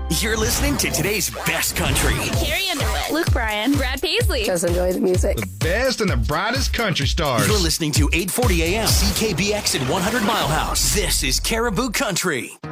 You're listening to today's best country. Carrie Underwood, Luke Bryan, Brad Paisley. Just enjoy the music. The best and the brightest country stars. You're listening to 840 AM CKBX in 100 Mile House. This is Caribou Country.